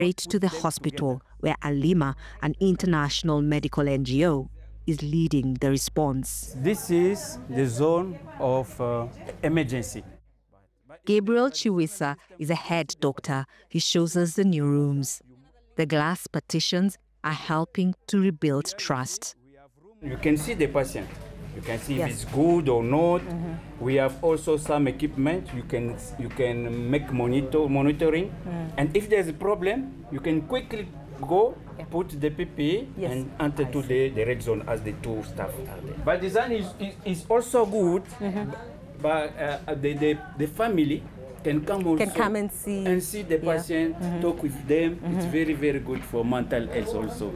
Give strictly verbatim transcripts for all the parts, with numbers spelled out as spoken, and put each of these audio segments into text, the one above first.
Straight to the hospital where Alima, an international medical N G O, is leading the response. This is the zone of uh, emergency. Gabriel Chiwisa is a head doctor. He shows us the new rooms. The glass partitions are helping to rebuild trust. You can see the patient. You can see yes. if it's good or not. Mm-hmm. We have also some equipment. You can you can make monitor monitoring, mm. and if there's a problem, you can quickly go yeah. put the P P E yes. and enter I to the, the red zone as the two staff are there. But design is, is, is also good. Mm-hmm. But uh, the, the the family can come also can come and see and see the yeah. patient, mm-hmm. talk with them. Mm-hmm. It's very very good for mental health also.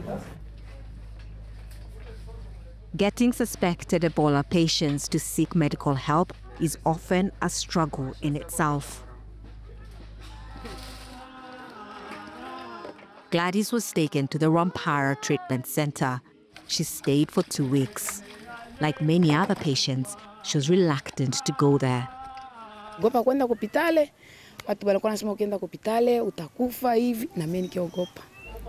Getting suspected Ebola patients to seek medical help is often a struggle in itself. Gladys was taken to the Rwampara Treatment Center. She stayed for two weeks. Like many other patients, she was reluctant to go there. Gopa kwenda hospitali, watu walikuwa wanasema ukienda hospitali utakufa hivi na mimi nikiogopa.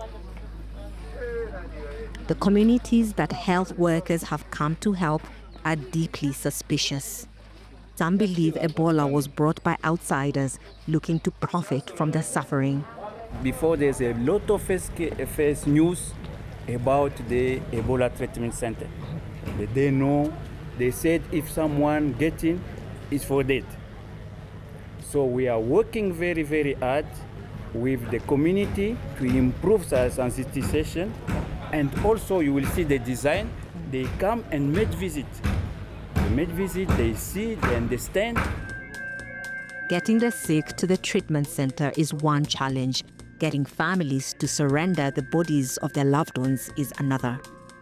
The communities that health workers have come to help are deeply suspicious. Some believe Ebola was brought by outsiders looking to profit from their suffering. Before, there's a lot of first news about the Ebola treatment center. They know, they said if someone gets in, it's for death. So we are working very, very hard with the community to improve our sensitization. And also you will see the design. They come and make visit. They make visit, they see, they understand. Getting the sick to the treatment center is one challenge. Getting families to surrender the bodies of their loved ones is another.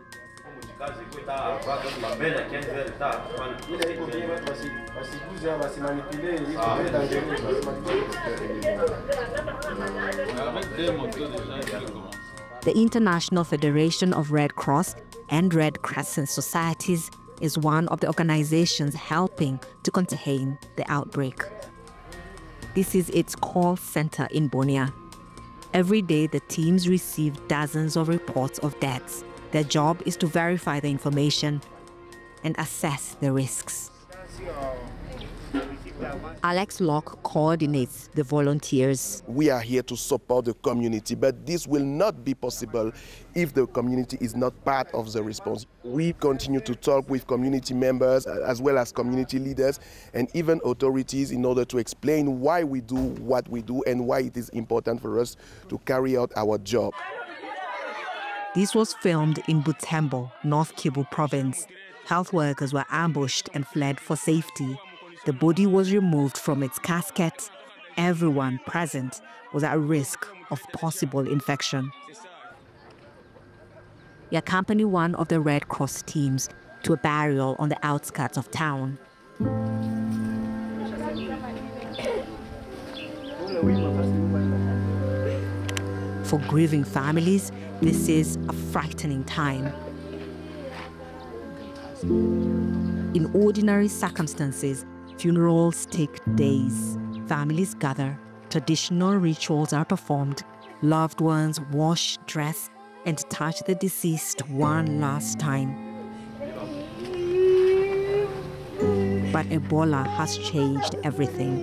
The International Federation of Red Cross and Red Crescent Societies is one of the organizations helping to contain the outbreak. This is its call center in Bunia. Every day, the teams receive dozens of reports of deaths. Their job is to verify the information and assess the risks. Alex Locke coordinates the volunteers. We are here to support the community, but this will not be possible if the community is not part of the response. We continue to talk with community members as well as community leaders and even authorities in order to explain why we do what we do and why it is important for us to carry out our job. This was filmed in Butembo, North Kivu province. Health workers were ambushed and fled for safety. The body was removed from its casket. Everyone present was at risk of possible infection. We accompany one of the Red Cross teams to a burial on the outskirts of town. For grieving families, this is a frightening time. In ordinary circumstances, funerals take days. Families gather, traditional rituals are performed, loved ones wash, dress, and touch the deceased one last time. But Ebola has changed everything.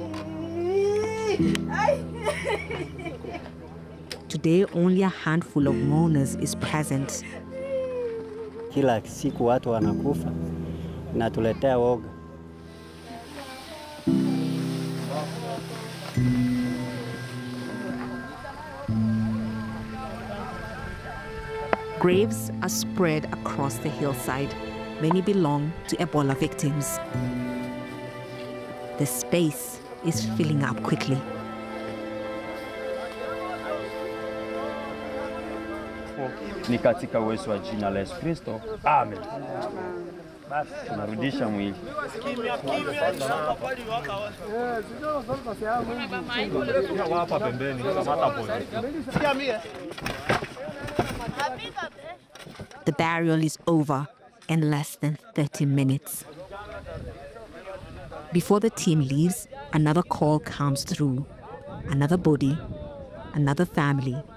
Today, only a handful of mourners is present. Kila siku watu wanakufa, inatuletea woga. Graves are spread across the hillside. Many belong to Ebola victims. The space is filling up quickly. Ni katika uwezo wa jina la Yesu Kristo. Amen. Basi tunarudisha mwili. Hapa pembeni kamata pole. The burial is over in less than thirty minutes. Before the team leaves, another call comes through. Another body, another family,